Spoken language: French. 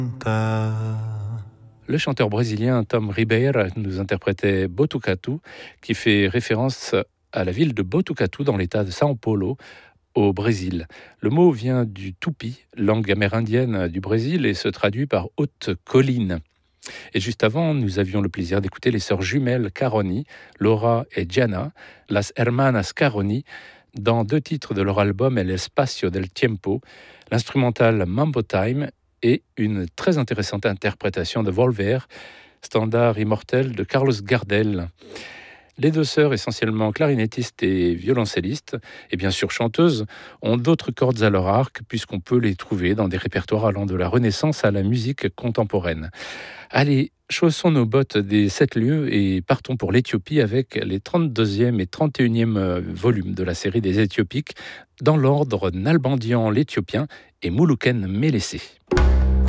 Le chanteur brésilien Tom Ribeira nous interprétait Botucatu, qui fait référence à la ville de Botucatu dans l'état de São Paulo, au Brésil. Le mot vient du tupi, langue amérindienne du Brésil, et se traduit par haute colline. Et juste avant, nous avions le plaisir d'écouter les sœurs jumelles Caroni, Laura et Gianna, las hermanas Caroni, dans deux titres de leur album El Espacio del Tiempo, l'instrumental Mambo Time et une très intéressante interprétation de Volver, standard immortel de Carlos Gardel. Les deux sœurs, essentiellement clarinettistes et violoncellistes, et bien sûr chanteuses, ont d'autres cordes à leur arc puisqu'on peut les trouver dans des répertoires allant de la Renaissance à la musique contemporaine. Allez, chaussons nos bottes des 7 lieux et partons pour l'Éthiopie avec les 32e et 31e volumes de la série des Éthiopiques, dans l'ordre Nalbandian l'Éthiopien et Moulouken Mélessé.